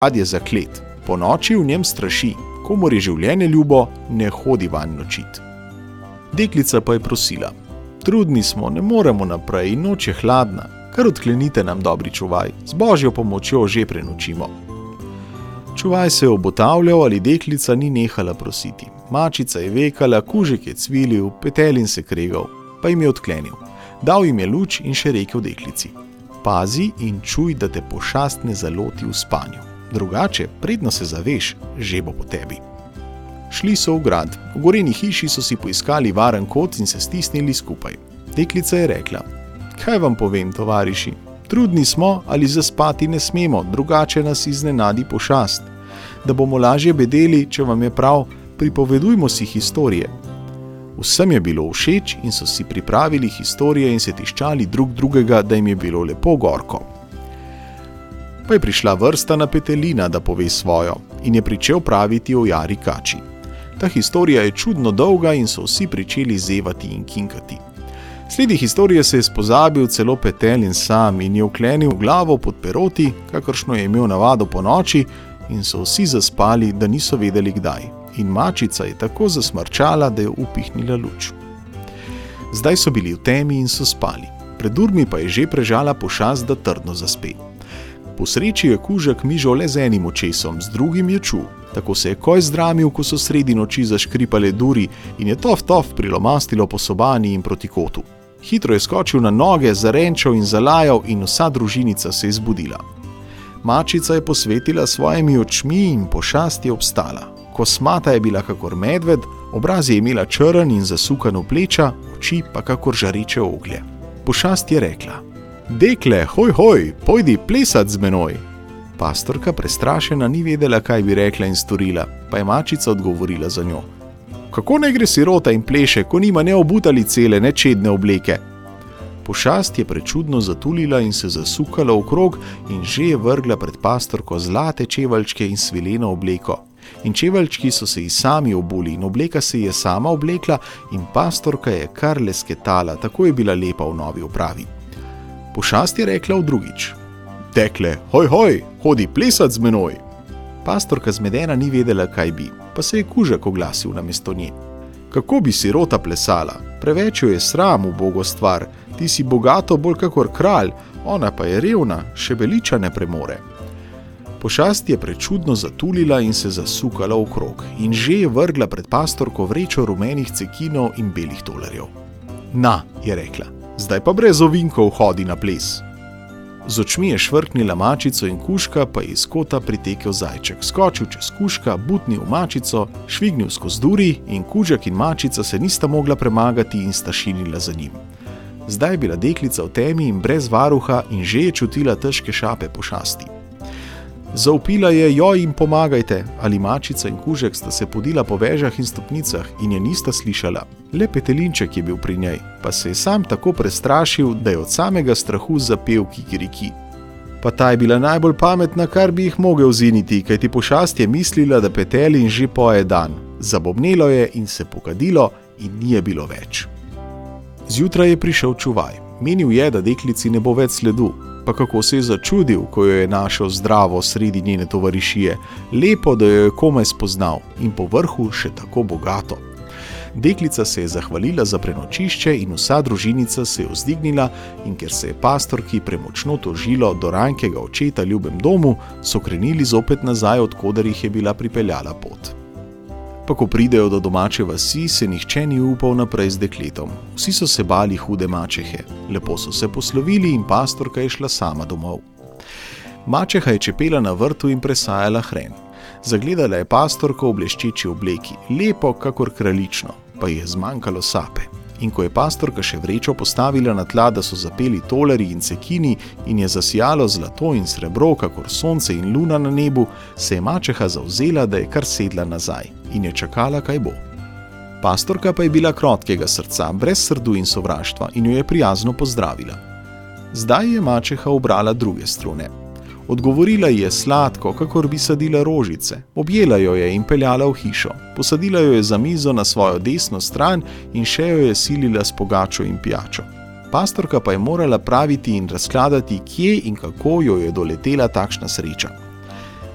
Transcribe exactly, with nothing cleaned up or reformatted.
Grad je zaklet, po noči v njem straši, komor je življenje ljubo, ne hodi vanj nočit. Deklica pa je prosila: trudni smo, ne moremo naprej in noč je hladna, kar odklenite nam, dobri čuvaj, z božjo pomočjo že prenočimo. Čuvaj se je obotavljal, ali deklica ni nehala prositi. Mačica je vekala, kužek je cvilil, petelin se kregal, pa jim je odklenil. Dal jim je luč in še rekel deklici: pazi in čuj, da te pošast ne zaloti v spanju. Drugače, predno se zaveš, že bo po tebi. Šli so v grad. V goreni hiši so si poiskali varen kot in se stisnili skupaj. Deklica je rekla: kaj vam povem, tovariši? Trudni smo, ali zaspati ne smemo, drugače nas iznenadi pošast. Da bomo lažje bedeli, če vam je prav, pripovedujmo si historije. Vsem je bilo všeč in so si pripravili historije in se tiščali drug drugega, da jim je bilo lepo gorko. Pa je prišla vrsta na Petelina, da pove svojo, in je pričel praviti o jari kači. Ta historija je čudno dolga in so vsi pričeli zevati in kinkati. Sledi historije se je spozabil celo Petelin sam in je vklenil glavo pod peroti, kakršno je imel navado po noči, in so vsi zaspali, da niso vedeli kdaj. In mačica je tako zasmrčala, da je upihnila luč. Zdaj so bili v temi in so spali. Pred urmi pa je že prežala pošast, da trdno zaspe. Po sreči je kužek mižal le z enim očesom, z drugim je čul. Tako se je koj zdramil, ko so sredi noči zaškripale duri in je tof-tof prilomastilo po sobani in proti kotu. Hitro je skočil na noge, zarenčal in zalajal in vsa družinica se je zbudila. Mačica je posvetila svojimi očmi in pošast je obstala. Kosmata je bila kakor medved, obraz je imela črn in zasukano pleča, oči pa kakor žareče oglje. Pošast je rekla: dekle, hoj, hoj, pojdi plesat z menoj. Pastorka prestrašena ni vedela, kaj bi rekla in storila, pa je mačica odgovorila za njo: kako ne gre sirota in pleše, ko nima ne obutali cele, ne čedne obleke? Pošast je prečudno zatulila in se zasukala okrog in že je vrgla pred pastorko zlate čeveljčke in svileno obleko. In čeveljčki so se ji sami obuli in obleka se je sama oblekla in pastorka je kar lesketala, tako je bila lepa v novi opravi. Pošast je rekla v drugič: dekle, hoj, hoj, hodi plesat z menoj. Pastorka zmedena ni vedela, kaj bi, pa se je kužek oglasil namesto nje: kako bi sirota plesala? Preveč jo je sram, ubogo stvar, ti si bogato bolj kakor kralj, ona pa je revna, še beliča ne premore. Pošast je prečudno zatulila in se zasukala okrog in že je vrgla pred pastorko vrečo rumenih cekinov in belih tolarjev. Na, je rekla, zdaj pa brez ovinkov hodi na ples. Z očmi je švrknila mačico in kužka, pa je iz kota pritekel zajček. Skočil čez kužka, butnil mačico, švignil skozi duri in kužek in mačica se nista mogla premagati in sta šinila za njim. Zdaj je bila deklica v temi in brez varuha in že je čutila težke šape pošasti. Zavpila je: joj in pomagajte, ali mačica in kužek sta se podila po vežah in stopnicah in je nista slišala. Le Petelinček je bil pri njej, pa se je sam tako prestrašil, da je od samega strahu zapel kikiriki. Pa ta je bila najbolj pametna, kar bi jih mogel ziniti, kajti pošast je mislila, da Petelin že poje dan. Zabobnelo je in se pokadilo in ni je bilo več. Zjutraj je prišel čuvaj. Menil je, da deklici ne bo več sledu. Pa kako se je začudil, ko jo je našel zdravo sredi njene tovarišije, lepo, da jo je komaj spoznal in po vrhu še tako bogato. Deklica se je zahvalila za prenočišče in vsa družinica se je vzdignila in ker se je pastorki premočno tožilo do rankega očeta ljubem domu, so krenili zopet nazaj, od koder jih je bila pripeljala pot. Pa ko pridejo do domače vasi, se nihče ni upal naprej z dekletom. Vsi so se bali hude mačehe. Lepo so se poslovili in pastorka je šla sama domov. Mačeha je čepela na vrtu in presajala hren. Zagledala je pastorko v bleščeči obleki, lepo kakor kraljično, pa ji je zmanjkalo sape. In ko je pastorka še vrečo postavila na tla, da so zapeli tolarji in cekini in je zasijalo zlato in srebro, kakor sonce in luna na nebu, se je mačeha zavzela, da je kar sedla nazaj in je čakala, kaj bo. Pastorka pa je bila krotkega srca, brez srdu in sovraštva in jo je prijazno pozdravila. Zdaj je mačeha ubrala druge strune. Odgovorila ji je sladko, kakor bi sadila rožice. Objela jo je in peljala v hišo. Posadila jo je za mizo na svojo desno stran in še jo je silila s pogačo in pijačo. Pastorka pa je morala praviti in razkladati, kje in kako jo je doletela takšna sreča.